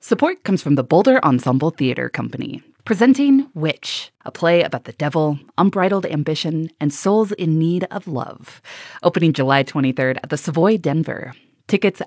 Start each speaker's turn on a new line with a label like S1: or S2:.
S1: Support comes from the Boulder Ensemble Theater Company, presenting Witch, a play about the devil, unbridled ambition, and souls in need of love. Opening July 23rd at the Savoy Denver. Tickets